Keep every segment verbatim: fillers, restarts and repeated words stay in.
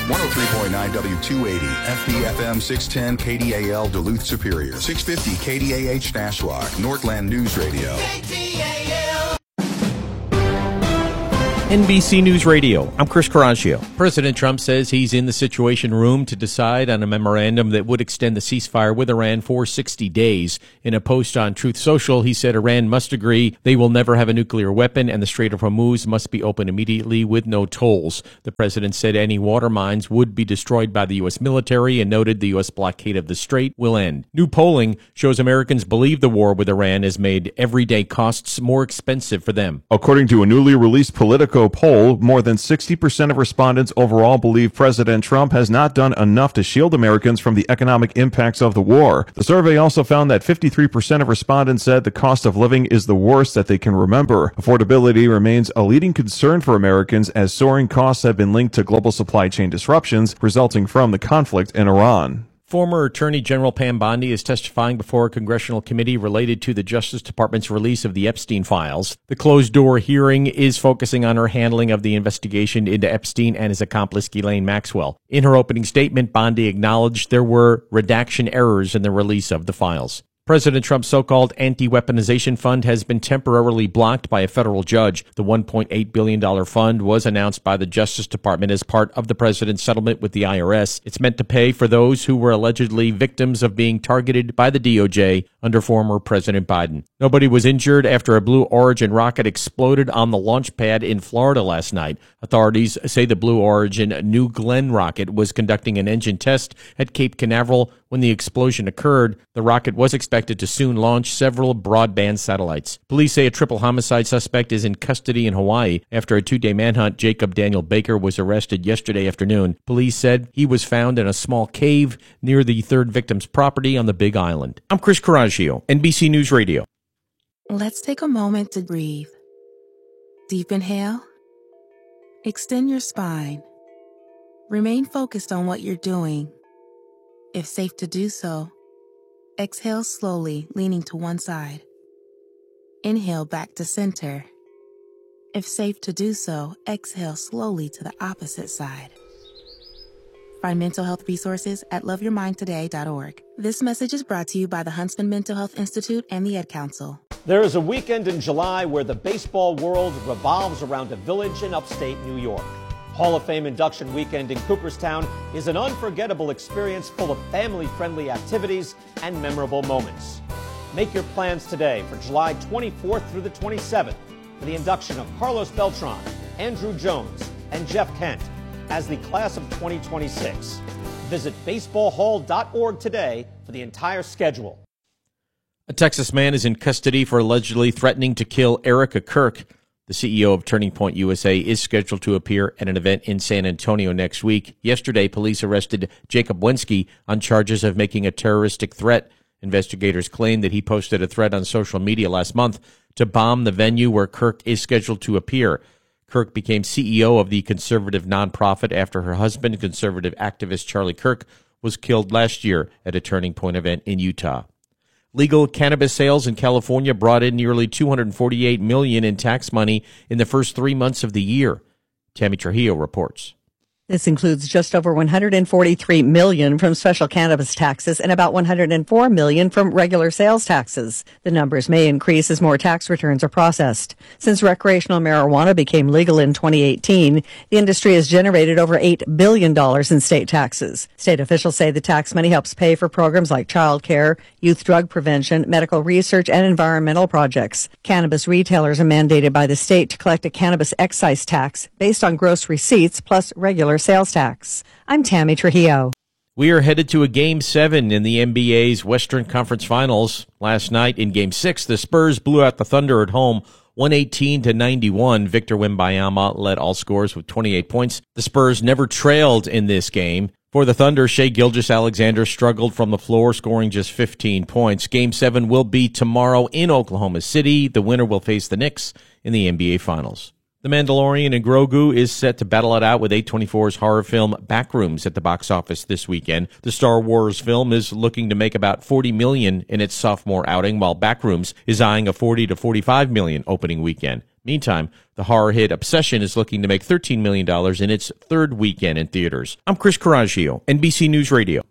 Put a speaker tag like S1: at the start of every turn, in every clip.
S1: one oh three point nine W two eighty, F B F M six ten K D A L Duluth Superior, six fifty K D A H Nashwauk, Northland News Radio. K D A L.
S2: N B C News Radio, I'm Chris Coraggio. President Trump says he's in the Situation Room to decide on a memorandum that would extend the ceasefire with Iran for sixty days. In a post on Truth Social, he said Iran must agree they will never have a nuclear weapon and the Strait of Hormuz must be open immediately with no tolls. The president said any water mines would be destroyed by the U S military and noted the U S blockade of the strait will end. New polling shows Americans believe the war with Iran has made everyday costs more expensive for them.
S3: According to a newly released Politico poll, more than sixty percent of respondents overall believe President Trump has not done enough to shield Americans from the economic impacts of the war. The survey also found that fifty-three percent of respondents said the cost of living is the worst that they can remember. Affordability remains a leading concern for Americans as soaring costs have been linked to global supply chain disruptions resulting from the conflict in Iran.
S2: Former Attorney General Pam Bondi is testifying before a congressional committee related to the Justice Department's release of the Epstein files. The closed-door hearing is focusing on her handling of the investigation into Epstein and his accomplice Ghislaine Maxwell. In her opening statement, Bondi acknowledged there were redaction errors in the release of the files. President Trump's so-called anti-weaponization fund has been temporarily blocked by a federal judge. The one point eight billion dollars fund was announced by the Justice Department as part of the president's settlement with the I R S. It's meant to pay for those who were allegedly victims of being targeted by the D O J under former President Biden. Nobody was injured after a Blue Origin rocket exploded on the launch pad in Florida last night. Authorities say the Blue Origin New Glenn rocket was conducting an engine test at Cape Canaveral when the explosion occurred. The rocket was expected to soon launch several broadband satellites. Police say a triple homicide suspect is in custody in Hawaii after a two-day manhunt. Jacob Daniel Baker was arrested yesterday afternoon. Police said he was found in a small cave near the third victim's property on the Big Island. I'm Chris Coraggio, N B C News Radio.
S4: Let's take a moment to breathe. Deep inhale. Extend your spine. Remain focused on what you're doing. If safe to do so, exhale slowly, leaning to one side. Inhale back to center. If safe to do so, exhale slowly to the opposite side. Find mental health resources at love your mind today dot org. This message is brought to you by the Huntsman Mental Health Institute and the Ad Council.
S5: There is a weekend in July where the baseball world revolves around a village in upstate New York. Hall of Fame induction weekend in Cooperstown is an unforgettable experience full of family-friendly activities and memorable moments. Make your plans today for July twenty-fourth through the twenty-seventh for the induction of Carlos Beltran, Andrew Jones, and Jeff Kent as the class of twenty twenty-six. Visit baseball hall dot org today for the entire schedule.
S2: A Texas man is in custody for allegedly threatening to kill Erica Kirk. The C E O of Turning Point U S A is scheduled to appear at an event in San Antonio next week. Yesterday, police arrested Jacob Wensky on charges of making a terroristic threat. Investigators claim that he posted a threat on social media last month to bomb the venue where Kirk is scheduled to appear. Kirk became C E O of the conservative nonprofit after her husband, conservative activist Charlie Kirk, was killed last year at a Turning Point event in Utah. Legal cannabis sales in California brought in nearly two hundred forty-eight million dollars in tax money in the first three months of the year. Tammy Trujillo reports.
S6: This includes just over one hundred forty-three million dollars from special cannabis taxes and about one hundred four million dollars from regular sales taxes. The numbers may increase as more tax returns are processed. Since recreational marijuana became legal in twenty eighteen, the industry has generated over eight billion dollars in state taxes. State officials say the tax money helps pay for programs like child care, youth drug prevention, medical research, and environmental projects. Cannabis retailers are mandated by the state to collect a cannabis excise tax based on gross receipts plus regular sales tax. I'm Tammy Trujillo.
S2: We are headed to a Game seven in the N B A's Western Conference Finals. Last night in Game six, the Spurs blew out the Thunder at home, one eighteen to ninety-one. Victor Wembanyama led all scorers with twenty-eight points. The Spurs never trailed in this game. For the Thunder, Shai Gilgeous-Alexander struggled from the floor, scoring just fifteen points. Game seven will be tomorrow in Oklahoma City. The winner will face the Knicks in the N B A Finals. The Mandalorian and Grogu is set to battle it out with A twenty-four's horror film Backrooms at the box office this weekend. The Star Wars film is looking to make about forty million dollars in its sophomore outing, while Backrooms is eyeing a forty to forty-five million dollars opening weekend. Meantime, the horror hit Obsession is looking to make thirteen million dollars in its third weekend in theaters. I'm Chris Coraggio, N B C News Radio.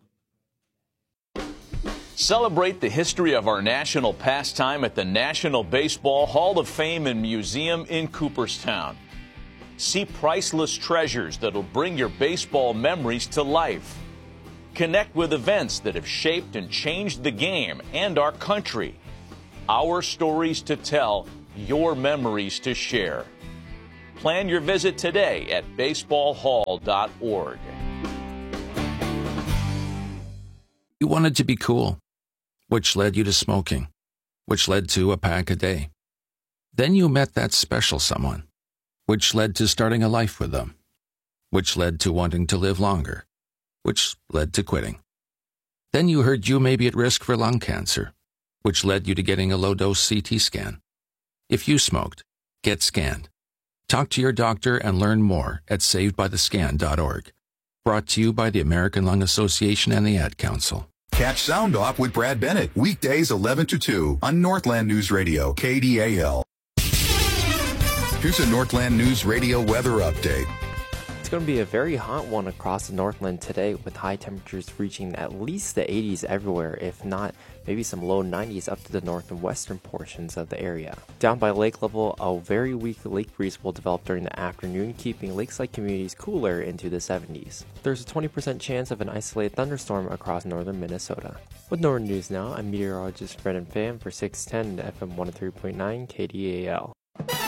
S7: Celebrate the history of our national pastime at the National Baseball Hall of Fame and Museum in Cooperstown. See priceless treasures that'll bring your baseball memories to life. Connect with events that have shaped and changed the game and our country. Our stories to tell, your memories to share. Plan your visit today at baseball hall dot org.
S8: You wanted to be cool, which led you to smoking, which led to a pack a day. Then you met that special someone, which led to starting a life with them, which led to wanting to live longer, which led to quitting. Then you heard you may be at risk for lung cancer, which led you to getting a low-dose C T scan. If you smoked, get scanned. Talk to your doctor and learn more at saved by the scan dot org. Brought to you by the American Lung Association and the Ad Council.
S1: Catch Sound Off with Brad Bennett, weekdays eleven to two on Northland News Radio, K D A L. Here's a Northland News Radio weather update.
S9: It's going to be a very hot one across the Northland today, with high temperatures reaching at least the eighties everywhere, if not maybe some low nineties up to the north and western portions of the area. Down by lake level, a very weak lake breeze will develop during the afternoon, keeping lakeside communities cooler into the seventies. There's a twenty percent chance of an isolated thunderstorm across northern Minnesota. With Northern News Now, I'm meteorologist Brendan Pham for six ten to F M one oh three point nine K D A L.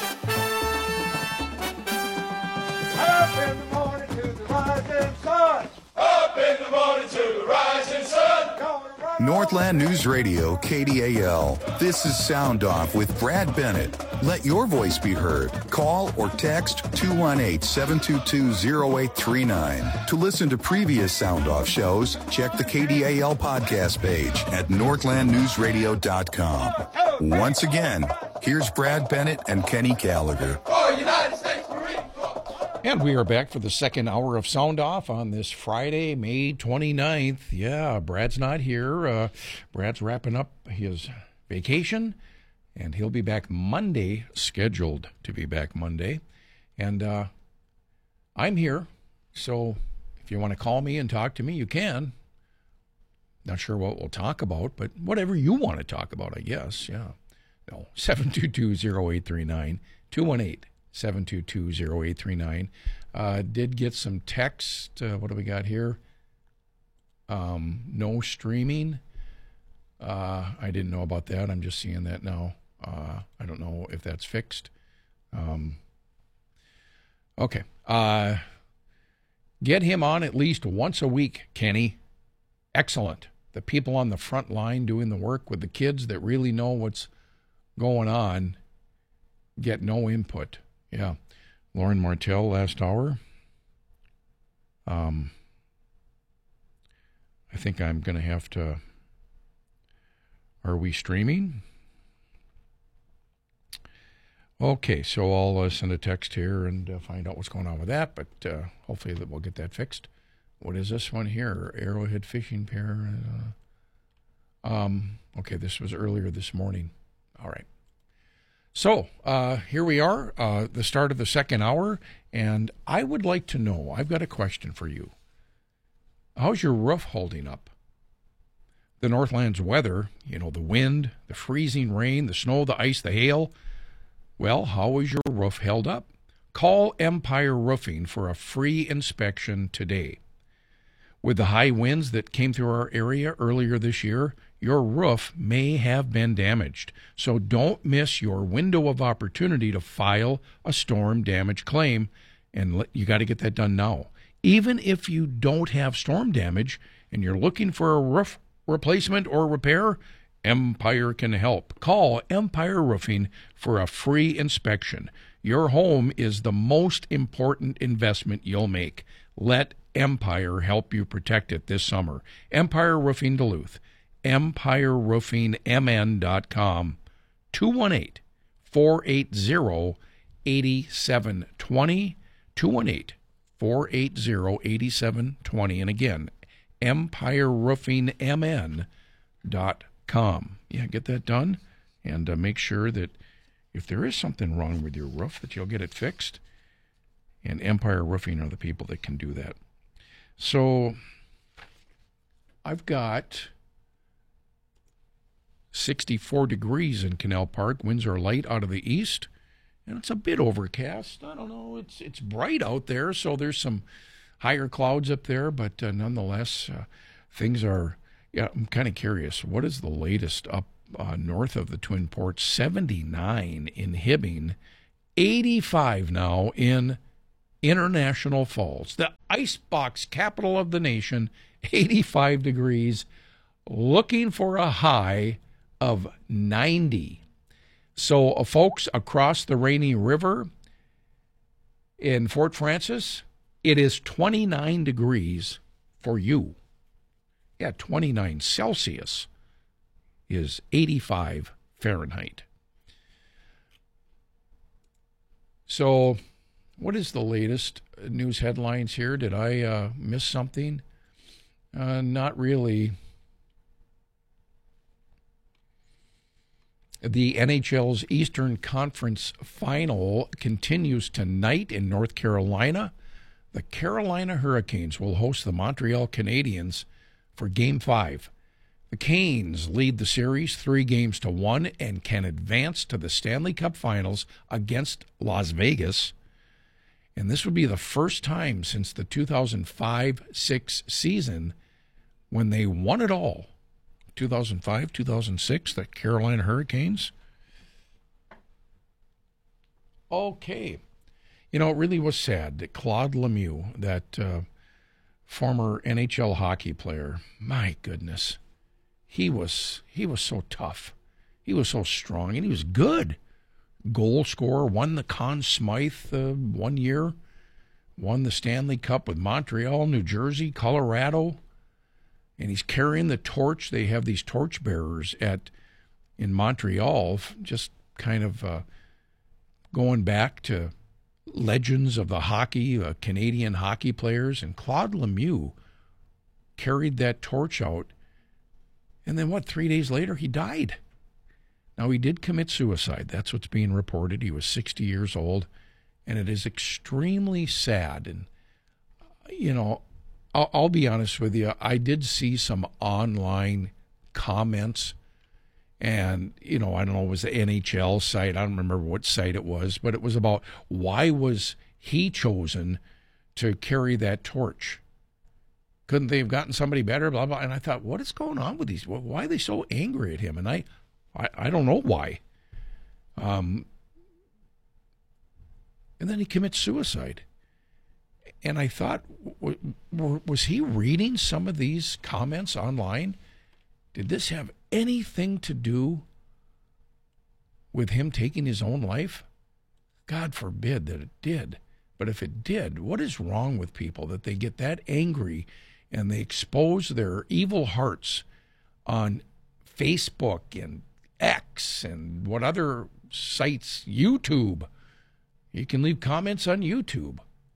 S10: Up in the morning to the rising sun. Up in the morning to the rising sun.
S1: Northland News Radio, K D A L. This is Sound Off with Brad Bennett. Let your voice be heard. Call or text two one eight, seven two two, zero eight three nine. To listen to previous Sound Off shows, check the K D A L podcast page at northland news radio dot com. Once again, here's Brad Bennett and Kenny Gallagher.
S10: For United States Marine Corps.
S11: And we are back for the second hour of Sound Off on this Friday, May twenty-ninth. Yeah, Brad's not here. Uh, Brad's wrapping up his vacation, and he'll be back Monday, scheduled to be back Monday. And uh, I'm here, so if you want to call me and talk to me, you can. Not sure what we'll talk about, but whatever you want to talk about, I guess. Yeah. No, seven two two, zero eight three nine, two one eight, seven two two, zero eight three nine. Uh, did get some text. Uh, what do we got here? Um, no streaming. Uh, I didn't know about that. I'm just seeing that now. Uh, I don't know if that's fixed. Um, okay. Uh, get him on at least once a week, Kenny. Excellent. The people on the front line doing the work with the kids that really know what's going on get no input. Yeah. Lauren Martell last hour. Um, I think I'm going to have to... Are we streaming? Okay, so I'll uh, send a text here and uh, find out what's going on with that, but uh, hopefully that we'll get that fixed. What is this one here? Arrowhead Fishing Pier. Uh, um, okay, this was earlier this morning. All right. So uh, here we are, uh, the start of the second hour, and I would like to know, I've got a question for you. How's your roof holding up? The Northland's weather, you know, the wind, the freezing rain, the snow, the ice, the hail. Well, how is your roof held up? Call Empire Roofing for a free inspection today. With the high winds that came through our area earlier this year, your roof may have been damaged. So don't miss your window of opportunity to file a storm damage claim, and let, you got to get that done now. Even if you don't have storm damage and you're looking for a roof replacement or repair, Empire can help. Call Empire Roofing for a free inspection. Your home is the most important investment you'll make. Let Empire help you protect it this summer. Empire Roofing Duluth. empire roofing m n dot com. two one eight, four eight zero, eight seven two zero. two one eight, four eight zero, eight seven two zero. And again, empire roofing m n dot com. Yeah, get that done, and uh, make sure that if there is something wrong with your roof, that you'll get it fixed. And Empire Roofing are the people that can do that. So I've got sixty-four degrees in Canal Park. Winds are light out of the east, and it's a bit overcast. I don't know. It's it's bright out there, so there's some higher clouds up there, but uh, nonetheless, uh, things are, yeah, I'm kind of curious. What is the latest up uh, north of the Twin Ports? seventy-nine in Hibbing, eighty-five now in International Falls, the icebox capital of the nation, eighty-five degrees, looking for a high of ninety. So, uh, folks across the Rainy River in Fort Francis, it is twenty-nine degrees for you. Yeah, twenty-nine Celsius is eighty-five Fahrenheit. So, what is the latest news headlines here? Did I uh, miss something? Uh, not really. The N H L's Eastern Conference Final continues tonight in North Carolina. The Carolina Hurricanes will host the Montreal Canadiens for Game five. The Canes lead the series three games to one and can advance to the Stanley Cup Finals against Las Vegas. And this would be the first time since the two thousand five six season when they won it all. two thousand five, two thousand six, the Carolina Hurricanes. Okay. You know, it really was sad that Claude Lemieux, that uh, former N H L hockey player, my goodness, he was he was so tough. He was so strong, and he was good. Goal scorer, won the Conn Smythe uh, one year, won the Stanley Cup with Montreal, New Jersey, Colorado. And he's carrying the torch. They have these torch bearers at in Montreal, just kind of uh, going back to legends of the hockey, uh, Canadian hockey players. And Claude Lemieux carried that torch out. And then, what, three days later, he died. Now, he did commit suicide. That's what's being reported. He was sixty years old. And it is extremely sad. And, you know, I'll, I'll be honest with you. I did see some online comments, and, you know, I don't know, it was the N H L site. I don't remember what site it was, but it was about why was he chosen to carry that torch? Couldn't they have gotten somebody better? Blah, blah. And I thought, what is going on with these? Why are they so angry at him? And I, I, I don't know why. Um, and then he commits suicide. And I thought, w- w- was he reading some of these comments online? Did this have anything to do with him taking his own life? God forbid that it did. But if it did, what is wrong with people that they get that angry and they expose their evil hearts on Facebook and X and what other sites, YouTube? You can leave comments on YouTube.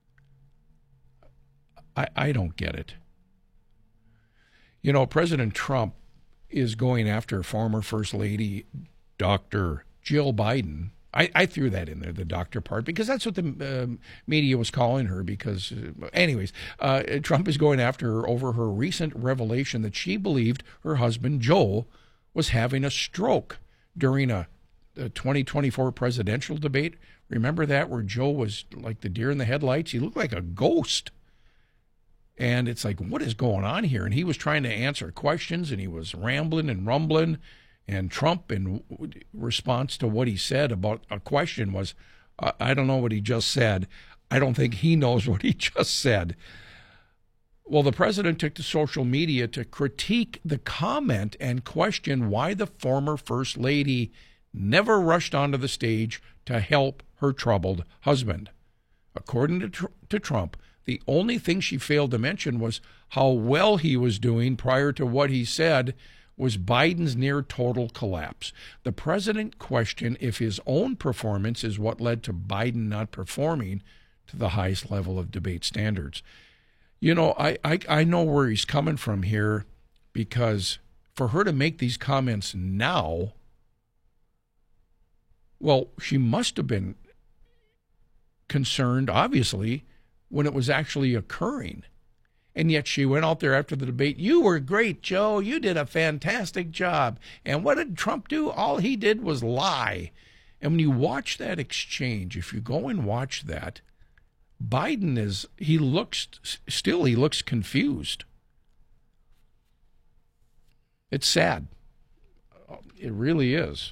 S11: I, I don't get it. You know, President Trump is going after former First Lady Doctor Jill Biden. I, I threw that in there, the doctor part, because that's what the uh, media was calling her. Because, uh, anyways, uh, Trump is going after her over her recent revelation that she believed her husband, Joe, was having a stroke during a, a twenty twenty-four presidential debate. Remember that, where Joe was like the deer in the headlights? He looked like a ghost. And it's like, what is going on here? And he was trying to answer questions, and he was rambling and rumbling. And Trump, in response to what he said about a question, was, uh, I don't know what he just said. I don't think he knows what he just said. Well, the president took to social media to critique the comment and question why the former First Lady never rushed onto the stage to help her troubled husband. According to, tr- to Trump, the only thing she failed to mention was how well he was doing prior to what he said was Biden's near total collapse. The president questioned if his own performance is what led to Biden not performing to the highest level of debate standards. You know, I, I, I know where he's coming from here, because for her to make these comments now, Well, she must have been concerned, obviously, when it was actually occurring. And yet she went out there after the debate. You were great, Joe. You did a fantastic job. And what did Trump do? All he did was lie. And when you watch that exchange, if you go and watch that, Biden is, he looks, still he looks confused. It's sad. It really is.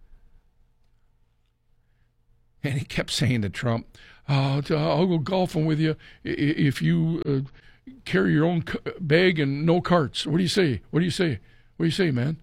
S11: And he kept saying to Trump, oh, I'll go golfing with you if you uh, carry your own bag and no carts. What do you say? What do you say? What do you say, man?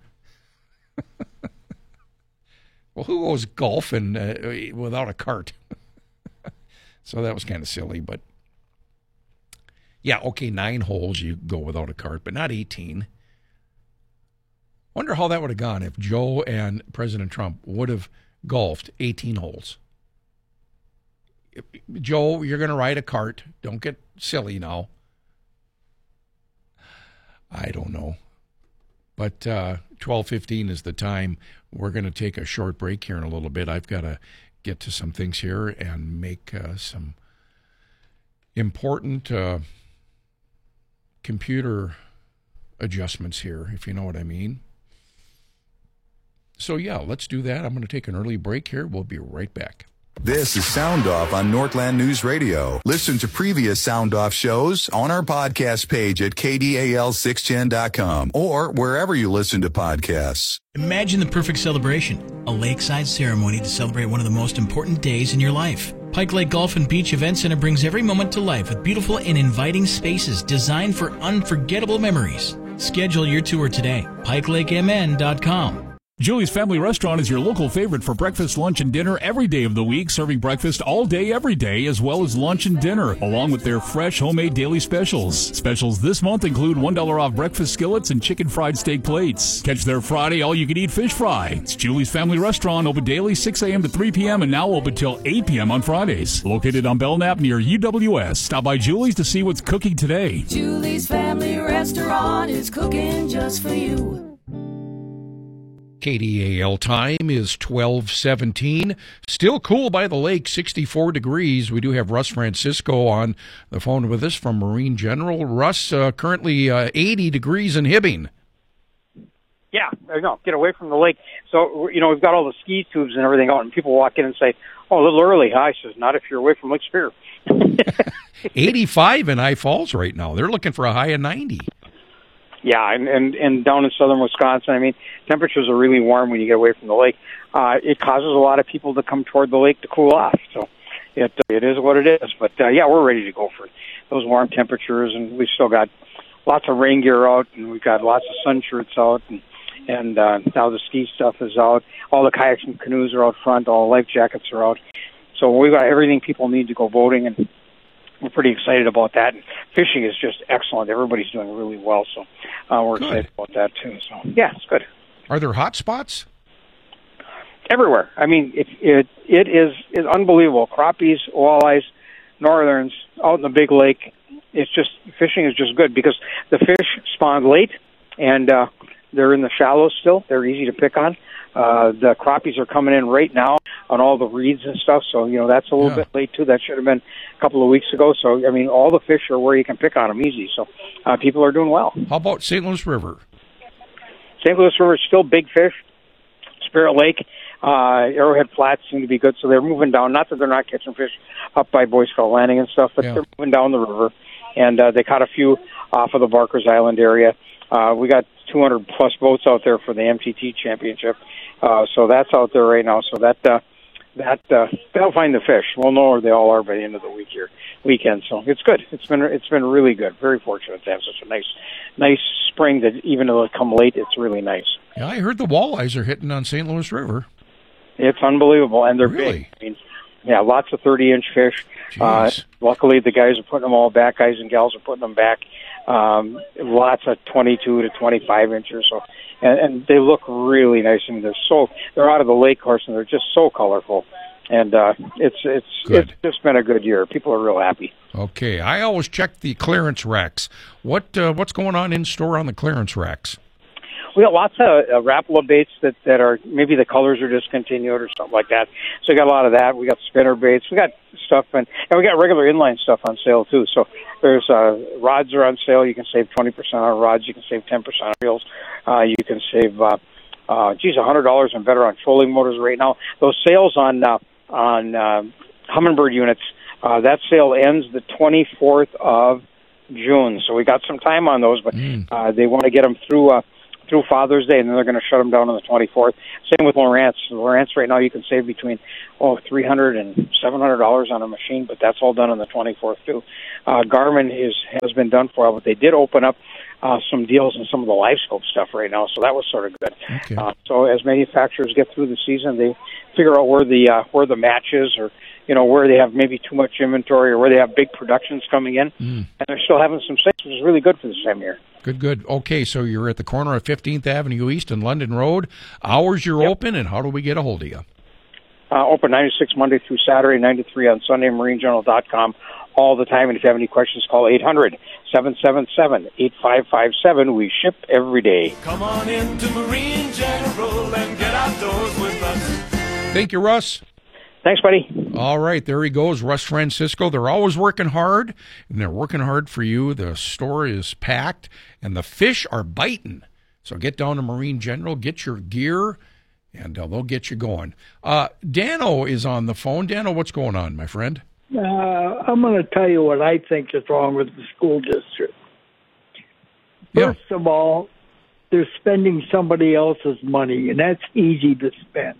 S11: Well, who goes golfing uh, without a cart? So that was kind of silly, but yeah, okay, nine holes you go without a cart, but not eighteen. Wonder how that would have gone if Joe and President Trump would have golfed eighteen holes. Joe, you're going to ride a cart. Don't get silly now. I don't know. But uh, twelve fifteen is the time. We're going to take a short break here in a little bit. I've got to get to some things here and make uh, some important uh, computer adjustments here, if you know what I mean. So, yeah, let's do that. I'm going to take an early break here. We'll be right back.
S1: This is Sound Off on Northland News Radio. Listen to previous Sound Off shows on our podcast page at K D A L six ten dot com or wherever you listen to podcasts.
S12: Imagine the perfect celebration, a lakeside ceremony to celebrate one of the most important days in your life. Pike Lake Golf and Beach Event Center brings every moment to life with beautiful and inviting spaces designed for unforgettable memories. Schedule your tour today, pike lake m n dot com.
S13: Julie's Family Restaurant is your local favorite for breakfast, lunch, and dinner every day of the week, serving breakfast all day, every day, as well as lunch and dinner, along with their fresh, homemade daily specials. Specials this month include one dollar off breakfast skillets and chicken fried steak plates. Catch their Friday all-you-can-eat fish fry. It's Julie's Family Restaurant, open daily six a.m. to three p.m. and now open till eight p.m. on Fridays. Located on Belknap near U W S. Stop by Julie's to see what's cooking today.
S14: Julie's Family Restaurant is cooking just for you.
S11: K D A L time is twelve seventeen. Still cool by the lake, sixty-four degrees. We do have Russ Francisco on the phone with us from Marine General. Russ, uh, currently uh, eighty degrees in Hibbing.
S15: Yeah, I know. Get away from the lake. So, you know, we've got all the ski tubes and everything out, and people walk in and say, oh, a little early. I says, not if you're away from Lake Superior.
S11: eighty-five in High Falls right now. They're looking for a high of ninety.
S15: Yeah, and, and, and down in southern Wisconsin, I mean, temperatures are really warm when you get away from the lake. Uh, it causes a lot of people to come toward the lake to cool off. So it it is what it is. But, uh, yeah, we're ready to go for those warm temperatures, and we've still got lots of rain gear out, and we've got lots of sun shirts out, and, and uh, now the ski stuff is out. All the kayaks and canoes are out front. All the life jackets are out. So we've got everything people need to go boating, and we're pretty excited about that. And fishing is just excellent. Everybody's doing really well, so uh, we're good. Excited about that too. So yeah, it's good.
S11: Are there hot spots?
S15: Everywhere. I mean, it it it is is unbelievable. Crappies, walleyes, northerns out in the big lake. It's just fishing is just good because the fish spawn late and uh, they're in the shallows still. They're easy to pick on. Uh, the crappies are coming in right now on all the reeds and stuff, so, you know, that's a little yeah. bit late, too. That should have been a couple of weeks ago. So, I mean, all the fish are where you can pick on them easy, so uh, people are doing well.
S11: How about Saint Louis River?
S15: Saint Louis River is still big fish. Spirit Lake, uh, Arrowhead Flats seem to be good, so they're moving down. Not that they're not catching fish up by Boy Scout Landing and stuff, but yeah. they're moving down the river, and uh, they caught a few off of the Barker's Island area. Uh, we got two hundred plus boats out there for the M T T Championship. Uh, so that's out there right now. So that, uh, that, uh, they'll find the fish. We'll know where they all are by the end of the week here, weekend. So it's good. It's been, it's been really good. Very fortunate to have such a nice, nice spring that even though it come late, it's really nice.
S11: Yeah, I heard the walleyes are hitting on Saint Louis River.
S15: It's unbelievable. And they're
S11: really?
S15: big. I mean, yeah, lots of thirty inch fish. Uh, luckily the guys are putting them all back. Guys and gals are putting them back. Um, lots of twenty-two to twenty-five inches. So, and, and they look really nice. I mean, they're so, they're out of the lake course and they're just so colorful. And, uh, it's, it's,
S11: good.
S15: it's just been a good year. People are real happy.
S11: Okay. I always check the clearance racks. What, uh, what's going on in store on the clearance racks?
S15: we got lots of uh, Rapala baits that, that are, maybe the colors are discontinued or something like that. So we got a lot of that. We got spinner baits. We got stuff, and, and we got regular inline stuff on sale too. So there's uh, rods are on sale. You can save twenty percent on rods. You can save ten percent on reels. Uh, you can save, uh, uh, geez, one hundred dollars and better on trolling motors right now. Those sales on uh, on uh, Humminbird units, uh, that sale ends the twenty-fourth of June. So we got some time on those, but
S11: Mm.
S15: uh, they want to get them through uh, through Father's Day, and then they're going to shut them down on the twenty-fourth. Same with Lowrance. Lowrance right now you can save between oh three hundred and seven hundred dollars on a machine, but that's all done on the twenty-fourth too. Uh, Garmin is has been done for a while, but they did open up uh, some deals in some of the LiveScope stuff right now, so that was sort of good.
S11: Okay.
S15: Uh, so as manufacturers get through the season, they figure out where the uh, where the match is, or you know where they have maybe too much inventory, or where they have big productions coming in,
S11: Mm.
S15: and they're still having some sales, which is really good for this time of year.
S11: Good, good. Okay, so you're at the corner of fifteenth Avenue East and London Road. Hours you're
S15: Yep.
S11: open, and how do we get a hold of you?
S15: Uh, open nine to six Monday through Saturday, nine to three on Sunday, marine journal dot com all the time. And if you have any questions, call eight hundred, seven seven seven, eight five five seven. We ship every day.
S10: Come on into Marine General and get outdoors with us.
S11: Thank you, Russ.
S15: Thanks, buddy.
S11: All right, there he goes, Russ Francisco. They're always working hard, and they're working hard for you. The store is packed, and the fish are biting. So get down to Marine General, get your gear, and uh, they'll get you going. Uh, Dano is on the phone. Dano, what's going on, my friend?
S16: Uh, I'm going to tell you what I think is wrong with the school district.
S11: Yeah.
S16: First of all, they're spending somebody else's money, and that's easy to spend.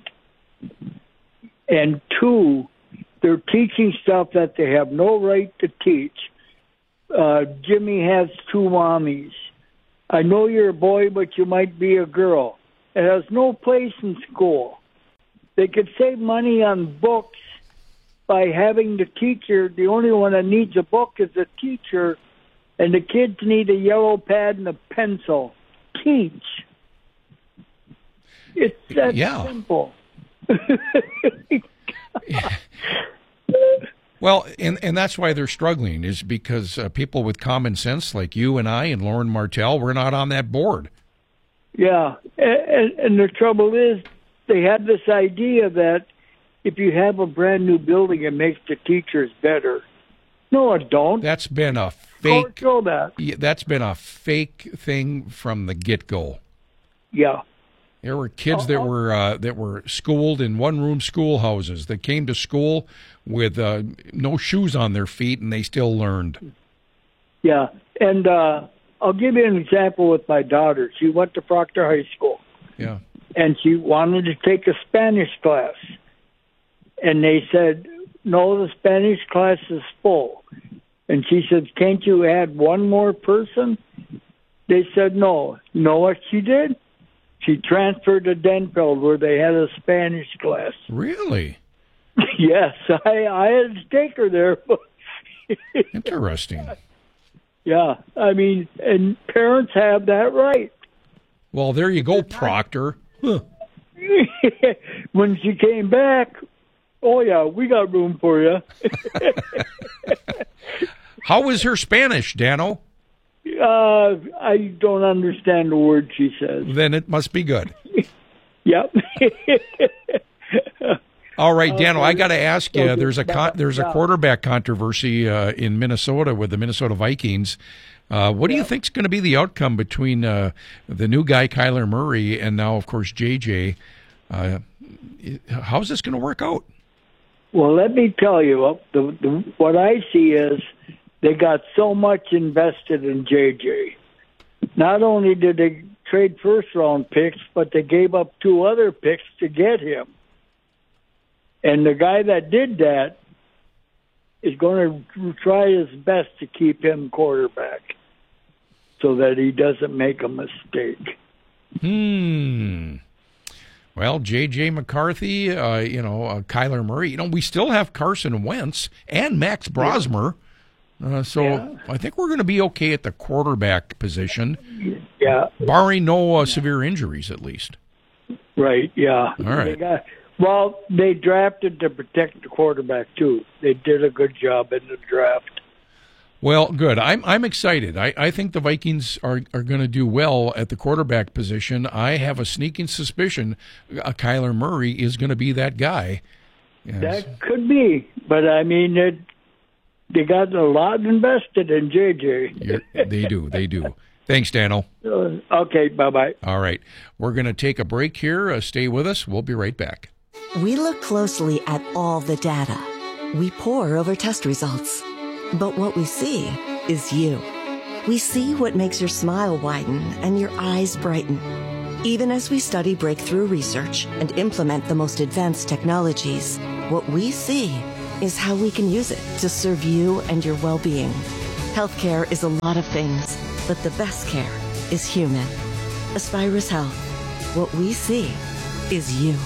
S16: And two, they're teaching stuff that they have no right to teach. Uh, Jimmy has two mommies. I know you're a boy, but you might be a girl. It has no place in school. They could save money on books by having the teacher, the only one that needs a book is the teacher, and the kids need a yellow pad and a pencil. Teach. It's that
S11: Yeah.
S16: simple.
S11: Well, and, and that's why they're struggling, is because uh, people with common sense like you and I and Lauren Martell, we're not on that board.
S16: Yeah, and, and the trouble is, they had this idea that if you have a brand new building, it makes the teachers better. No, it don't.
S11: That's been a
S16: Go
S11: fake.
S16: show that.
S11: Yeah, that's been a fake thing from the get-go.
S16: Yeah.
S11: There were kids that were uh, that were schooled in one-room schoolhouses that came to school with uh, no shoes on their feet, and they still learned.
S16: Yeah, and uh, I'll give you an example with my daughter. She went to Proctor High School,
S11: Yeah.
S16: and she wanted to take a Spanish class. And they said, no, the Spanish class is full. And she said, can't you add one more person? They said, no. You know what she did? She transferred to Denfeld, where they had a Spanish class.
S11: Really?
S16: Yes, I, I had to take her there.
S11: Interesting.
S16: Yeah, I mean, and parents have that right.
S11: Well, there you go, Proctor. Huh.
S16: When she came back, oh, yeah, we got room for you.
S11: How was her Spanish, Dano?
S16: Uh, I don't understand the word she says.
S11: Then it must be good.
S16: Yep.
S11: All right, Dano,
S16: Okay.
S11: I got to ask you.
S16: Okay.
S11: There's a con- there's a
S16: Yeah.
S11: quarterback controversy uh, in Minnesota with the Minnesota Vikings. Uh, what do you think's going to be the outcome between uh, the new guy Kyler Murray and now, of course, J J? Uh, how's this going to work out?
S16: Well, let me tell you, uh, the, the, what I see is they got so much invested in J J. Not only did they trade first-round picks, but they gave up two other picks to get him. And the guy that did that is going to try his best to keep him quarterback so that he doesn't make a mistake.
S11: Hmm. Well, J J McCarthy, uh, you know, uh, Kyler Murray. You know, we still have Carson Wentz and Max Brosmer. Uh, so
S16: Yeah.
S11: I think we're going to be okay at the quarterback position.
S16: Yeah.
S11: Barring no uh, severe injuries, at least.
S16: Right, yeah.
S11: All right.
S16: They got, well, they drafted to protect the quarterback, too. They did a good job in the draft.
S11: Well, good. I'm I'm excited. I, I think the Vikings are, are going to do well at the quarterback position. I have a sneaking suspicion uh, Kyler Murray is going to be that guy. Yes.
S16: That could be, but I mean, it, they got a lot invested in J J.
S11: Yeah, they do. They do. Thanks, Daniel.
S16: Uh, okay, bye-bye.
S11: All right. We're going to take a break here. Uh, stay with us. We'll be right back.
S17: We look closely at all the data. We pore over test results. But what we see is you. We see what makes your smile widen and your eyes brighten. Even as we study breakthrough research and implement the most advanced technologies, what we see is how we can use it to serve you and your well-being. Healthcare is a lot of things, but the best care is human. Aspirus Health. What we see is you.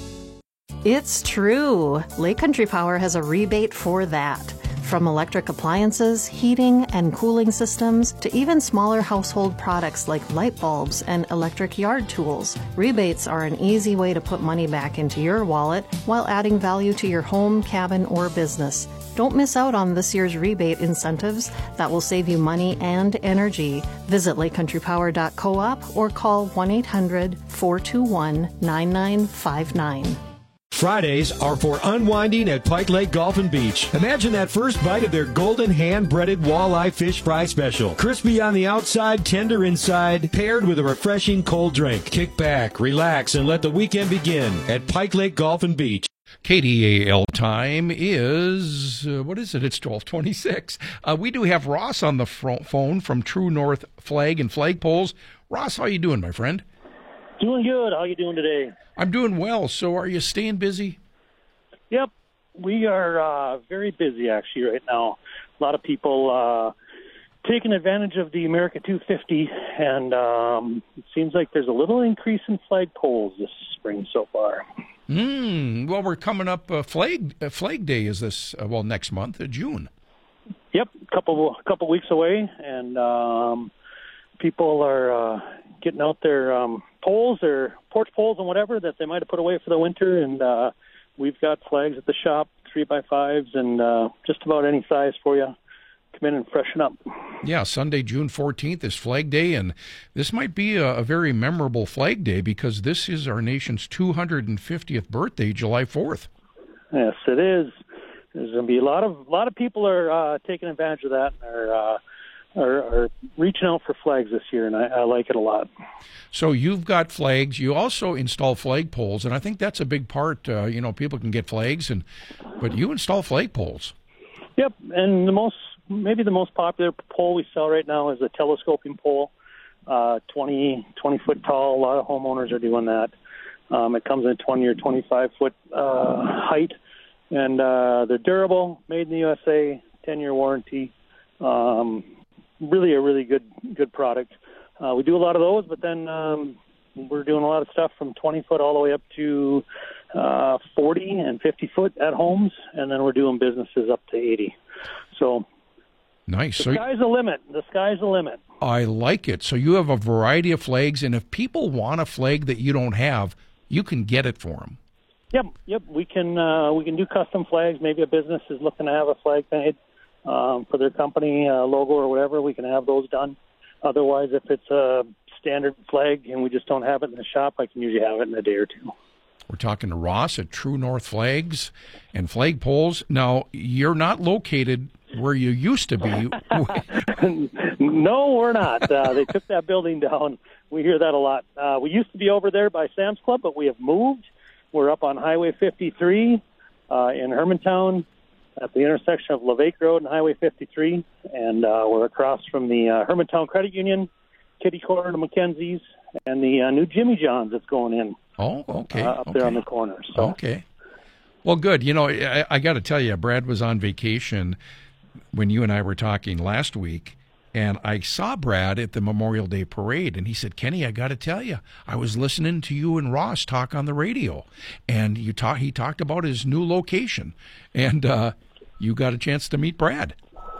S18: It's true. Lake Country Power has a rebate for that. From electric appliances, heating and cooling systems, to even smaller household products like light bulbs and electric yard tools, rebates are an easy way to put money back into your wallet while adding value to your home, cabin, or business. Don't miss out on this year's rebate incentives that will save you money and energy. Visit lake country power dot coop or call one eight hundred, four two one, nine nine five nine.
S19: Fridays are for unwinding at Pike Lake Golf and Beach. Imagine that first bite of their golden hand-breaded walleye fish fry special. Crispy on the outside, tender inside, paired with a refreshing cold drink. Kick back, relax, and let the weekend begin at Pike Lake Golf and Beach.
S11: K D A L time is, uh, what is it? It's twelve twenty-six. Uh, we do have Ross on the fro- phone from True North Flag and Flagpoles. Ross, how you doing, my friend?
S20: Doing good. How you doing today?
S11: I'm doing well. So are you staying busy?
S20: Yep. We are uh, very busy, actually, right now. A lot of people uh, taking advantage of the America two fifty, and um, it seems like there's a little increase in flagpoles this spring so far.
S11: Mm, well, we're coming up. Uh, Flag uh, Flag Day is this, uh, well, next month, uh, June.
S20: Yep, a couple, couple weeks away, and um, people are uh, getting out their um, poles or porch poles and whatever that they might have put away for the winter, and uh, we've got flags at the shop, three by fives, and uh, just about any size for you. Come in and freshen up.
S11: Yeah, Sunday, June fourteenth is Flag Day, and this might be a, a very memorable Flag Day because this is our nation's two hundred fiftieth birthday, July fourth.
S20: Yes, it is. There's going to be a lot of a lot of people are uh, taking advantage of that and are, uh, are are reaching out for flags this year, and I, I like it a lot.
S11: So you've got flags. You also install flag poles, and I think that's a big part. Uh, you know, people can get flags, and but you install flag poles.
S20: Yep, and the most maybe the most popular pole we sell right now is a telescoping pole, uh, twenty, twenty foot tall. A lot of homeowners are doing that. Um, it comes in a twenty or twenty-five foot uh, height, and uh, they're durable, made in the U S A, ten year warranty. Um, really a really good good product. Uh, we do a lot of those, but then um, we're doing a lot of stuff from twenty foot all the way up to uh, forty and fifty foot at homes, and then we're doing businesses up to eighty. So
S11: nice.
S20: The
S11: so
S20: sky's the limit. The sky's the limit.
S11: I like it. So you have a variety of flags, and if people want a flag that you don't have, you can get it for them.
S20: Yep, yep. We can uh, we can do custom flags. Maybe a business is looking to have a flag made um, for their company uh, logo or whatever. We can have those done. Otherwise, if it's a standard flag and we just don't have it in the shop, I can usually have it in a day or two.
S11: We're talking to Ross at True North Flags and Flagpoles. Now, you're not located where you used to be.
S20: No, we're not. Uh, they took that building down. We hear that a lot. Uh, we used to be over there by Sam's Club, but we have moved. We're up on Highway fifty-three uh, in Hermantown at the intersection of Levake Road and Highway fifty-three, and uh, we're across from the uh, Hermantown Credit Union, kitty corner to Mackenzie's, and the uh, new Jimmy John's that's going in.
S11: Oh, okay.
S20: Uh, up
S11: okay.
S20: there on the corner. So.
S11: Okay. Well, good. You know, I, I got to tell you, Brad was on vacation when you and I were talking last week, and I saw Brad at the Memorial Day Parade, and he said, Kenny, I got to tell you, I was listening to you and Ross talk on the radio, and you talk, he talked about his new location, and uh, you got a chance to meet Brad.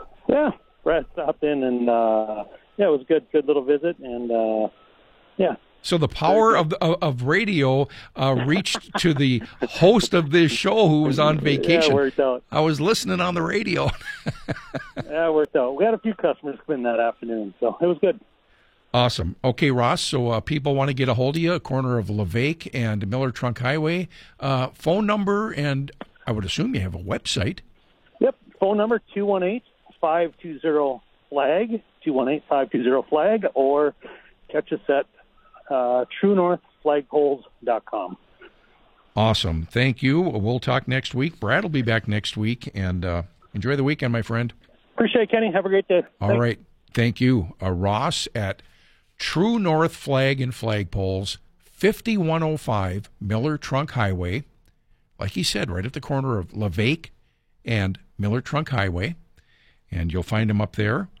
S20: Yeah, Brad stopped in, and uh, yeah, it was a good, good little visit, and uh, yeah,
S11: So the power of, of of radio uh, reached to the host of this show who was on vacation.
S20: Yeah, it worked out.
S11: I was listening on the radio.
S20: Yeah, it worked out. We had a few customers come in that afternoon, so it was good.
S11: Awesome. Okay, Ross, so uh, people want to get a hold of you, corner of Levake and Miller Trunk Highway. Uh, phone number, and I would assume you have a website.
S20: Yep, phone number two one eight, five two zero, FLAG, two one eight, five two zero, FLAG, or catch us at uh, true north flagpoles dot com.
S11: Awesome. Thank you. We'll talk next week. Brad will be back next week, and uh, enjoy the weekend, my friend.
S20: Appreciate it, Kenny. Have a great day.
S11: All
S20: Thanks.
S11: right. Thank you. Uh, Ross at True North Flag and Flagpoles, fifty-one oh five Miller Trunk Highway. Like he said, right at the corner of Levake and Miller Trunk Highway. And you'll find him up there.